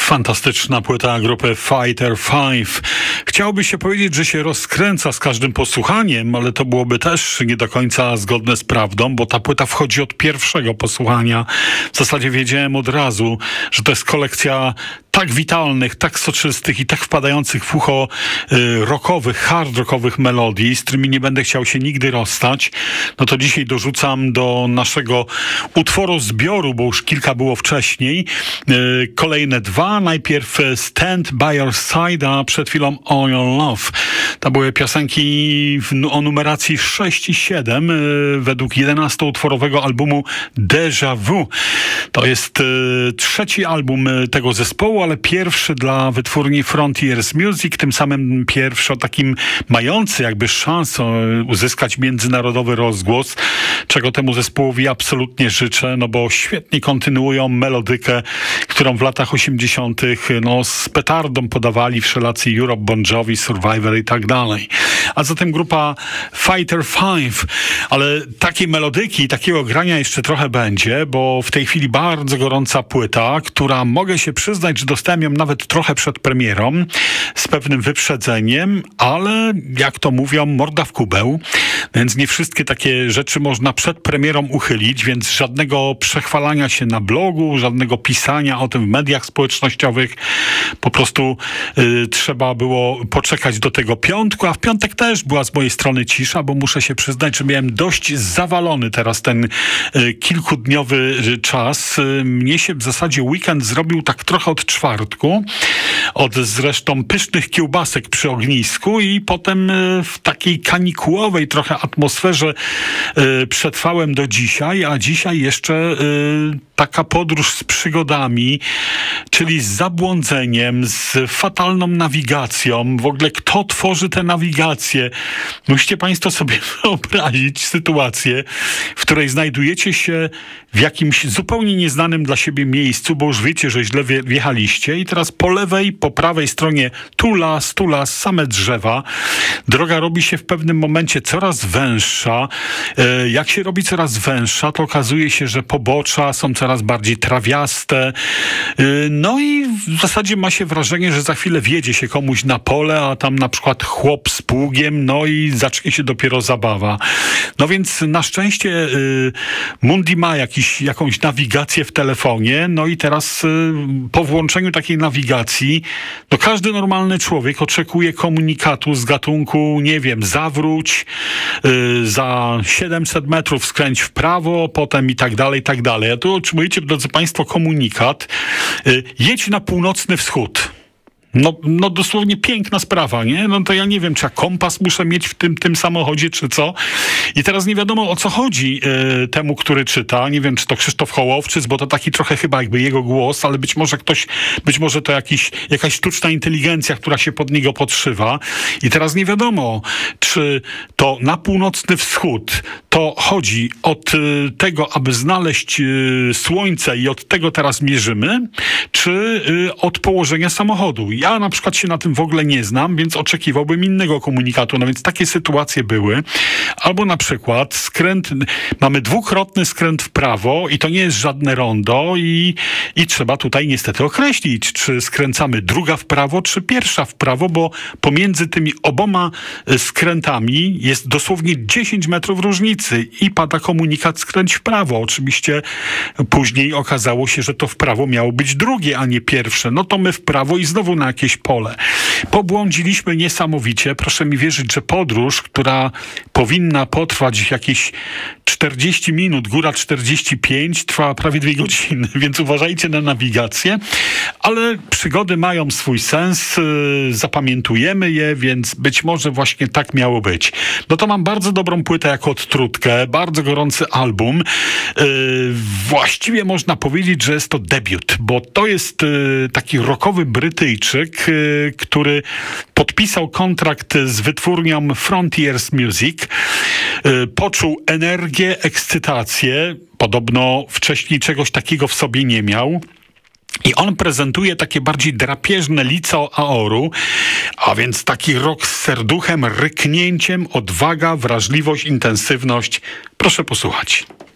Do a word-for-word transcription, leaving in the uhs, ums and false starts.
Fantastyczna płyta grupy Fighter Five. Chciałoby się powiedzieć, że się rozkręca z każdym posłuchaniem, ale to byłoby też nie do końca zgodne z prawdą, bo ta płyta wchodzi od pierwszego posłuchania. W zasadzie wiedziałem od razu, że to jest kolekcja tak witalnych, tak soczystych i tak wpadających w ucho y, rockowych, hard rockowych melodii, z którymi nie będę chciał się nigdy rozstać. No to dzisiaj dorzucam do naszego utworu zbioru, bo już kilka było wcześniej, y, kolejne dwa. Najpierw Stand By Your Side, a przed chwilą All Your Love. To były piosenki w, o numeracji sześć i siedem y, według jedenastoutworowego albumu Déjà Vu. To jest y, trzeci album y, tego zespołu, ale pierwszy dla wytwórni Frontiers Music, tym samym pierwszy o takim mający jakby szansę uzyskać międzynarodowy rozgłos, czego temu zespołowi absolutnie życzę, no bo świetnie kontynuują melodykę, którą w latach osiemdziesiątych no z petardą podawali wszelacy Europe, Bon Jovi, Survivor i tak dalej. A zatem grupa Fighter Five, ale takiej melodyki, takiego grania jeszcze trochę będzie, bo w tej chwili bardzo gorąca płyta, która mogę się przyznać, że dostałem ją nawet trochę przed premierą, z pewnym wyprzedzeniem, ale jak to mówią, morda w kubeł, więc nie wszystkie takie rzeczy można przed premierą uchylić, więc żadnego przechwalania się na blogu, żadnego pisania o tym w mediach społecznościowych. Po prostu y, trzeba było poczekać do tego piątku, a w piątek też była z mojej strony cisza, bo muszę się przyznać, że miałem dość zawalony teraz ten y, kilkudniowy y, czas. Y, mnie się w zasadzie weekend zrobił tak trochę od czwartku, od zresztą pysznych kiełbasek przy ognisku i potem y, w takiej kanikułowej trochę atmosferze y, przetrwałem do dzisiaj, a dzisiaj jeszcze y, taka podróż z przygodami, czyli z zabłądzeniem, z fatalną nawigacją. W ogóle kto tworzy tę nawigację? Musicie Państwo sobie wyobrazić sytuację, w której znajdujecie się w jakimś zupełnie nieznanym dla siebie miejscu, bo już wiecie, że źle wjechaliście i teraz po lewej, po prawej stronie tu las, tu las, same drzewa. Droga robi się w pewnym momencie coraz węższa. Jak się robi coraz węższa, to okazuje się, że pobocza są coraz bardziej trawiaste. No i w zasadzie ma się wrażenie, że za chwilę wjedzie się komuś na pole, a tam na przykład chłop z pługiem, no i zacznie się dopiero zabawa. No więc na szczęście y, Mundi ma jakiś, jakąś nawigację w telefonie, no i teraz y, po włączeniu takiej nawigacji, no każdy normalny człowiek oczekuje komunikatu z gatunku, nie wiem, zawróć, y, za siedemset metrów skręć w prawo, potem i tak dalej, i tak dalej. A tu otrzymujecie, drodzy Państwo, komunikat, y, jedź na północny wschód. No, no dosłownie piękna sprawa, nie? No to ja nie wiem, czy ja kompas muszę mieć w tym, tym samochodzie, czy co. I teraz nie wiadomo, o co chodzi y, temu, który czyta. Nie wiem, czy to Krzysztof Hołowczyc, bo to taki trochę chyba jakby jego głos, ale być może ktoś, być może to jakiś, jakaś sztuczna inteligencja, która się pod niego podszywa. I teraz nie wiadomo, czy to na północny wschód to chodzi od y, tego, aby znaleźć y, słońce i od tego teraz mierzymy, czy y, od położenia samochodu. Ja na przykład się na tym w ogóle nie znam, więc oczekiwałbym innego komunikatu. No więc takie sytuacje były. Albo na przykład skręt, mamy dwukrotny skręt w prawo i to nie jest żadne rondo i, i trzeba tutaj niestety określić, czy skręcamy druga w prawo, czy pierwsza w prawo, bo pomiędzy tymi oboma skrętami jest dosłownie dziesięć metrów różnicy i pada komunikat skręć w prawo. Oczywiście później okazało się, że to w prawo miało być drugie, a nie pierwsze. No to my w prawo i znowu na jakieś pole. Pobłądziliśmy niesamowicie. Proszę mi wierzyć, że podróż, która powinna potrwać jakieś czterdzieści minut, góra czterdzieści pięć, trwała prawie dwie godziny, więc uważajcie na nawigację. Ale przygody mają swój sens, zapamiętujemy je, więc być może właśnie tak miało być. No to mam bardzo dobrą płytę jako odtrutkę, bardzo gorący album. Właściwie można powiedzieć, że jest to debiut, bo to jest taki rockowy Brytyjczyk, który podpisał kontrakt z wytwórnią Frontiers Music, poczuł energię, ekscytację, podobno wcześniej czegoś takiego w sobie nie miał. I on prezentuje takie bardziej drapieżne lico aoru, a więc taki rock z serduchem, ryknięciem, odwaga, wrażliwość, intensywność. Proszę posłuchać.